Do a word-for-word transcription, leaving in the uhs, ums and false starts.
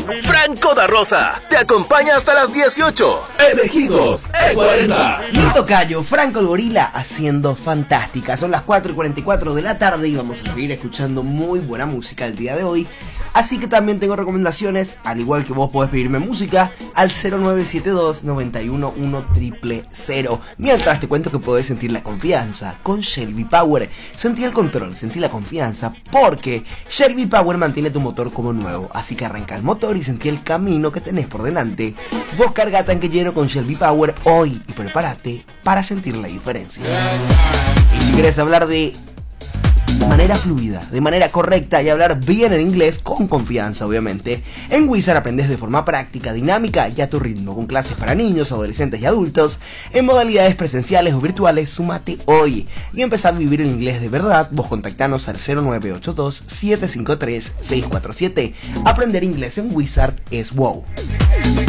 Franco da Rosa te acompaña hasta las dieciocho. Elegidos E cuarenta. Mi tocayo, Franco el Gorila, haciendo fantástica. Son las cuatro y cuarenta y cuatro de la tarde y vamos a seguir escuchando muy buena música el día de hoy. Así que también tengo recomendaciones, al igual que vos podés pedirme música al cero nueve siete dos, nueve uno uno, cero cero cero. Mientras te cuento que podés sentir la confianza con Shelby Power. Sentí el control, sentí la confianza porque Shelby Power mantiene tu motor como nuevo. Así que arranca el motor y sentí el camino que tenés por delante. Vos carga tanque lleno con Shelby Power hoy y prepárate para sentir la diferencia. Y si querés hablar de de manera fluida, de manera correcta y hablar bien en inglés con confianza, obviamente, en Wizard aprendes de forma práctica, dinámica y a tu ritmo, con clases para niños, adolescentes y adultos, en modalidades presenciales o virtuales. Súmate hoy y empezá a vivir el inglés de verdad. Vos contactanos al cero nueve ocho dos, siete cinco tres, seis cuatro siete. Aprender inglés en Wizard es wow.